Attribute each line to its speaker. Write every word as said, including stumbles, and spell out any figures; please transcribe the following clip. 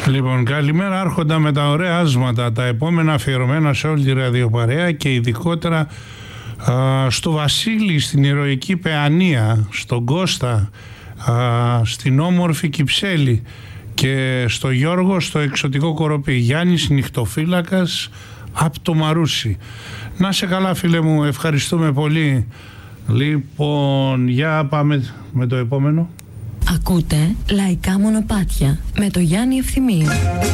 Speaker 1: Λοιπόν, καλημέρα Άρχοντα με τα ωραία άσματα, τα επόμενα αφιερωμένα σε όλη τη ραδιοπαρέα και ειδικότερα α, στο Βασίλη, στην ηρωική Παιανία, στον Κώστα, α, στην όμορφη Κυψέλη και στο Γιώργο στο εξωτικό Κοροπή. Γιάννης νυχτοφύλακας από το Μαρούσι. Να σε καλά φίλε μου, ευχαριστούμε πολύ. Λοιπόν, για πάμε με το επόμενο.
Speaker 2: Ακούτε Λαϊκά Μονοπάτια με το Γιάννη Ευθυμίου.